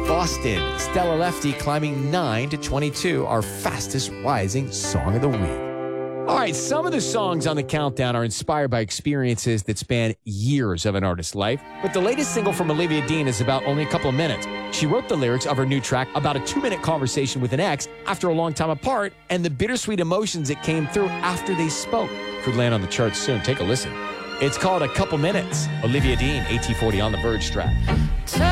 Boston. Stella Lefty climbing 9 to 22, our fastest rising song of the week. All right, some of the songs on the countdown are inspired by experiences that span years of an artist's life, but the latest single from Olivia Dean is about only a couple of minutes. She wrote the lyrics of her new track about a 2-minute conversation with an ex after a long time apart and the bittersweet emotions that came through after they spoke. Could land on the charts soon. Take a listen. It's called A Couple Minutes. Olivia Dean, AT40 on the Verge track.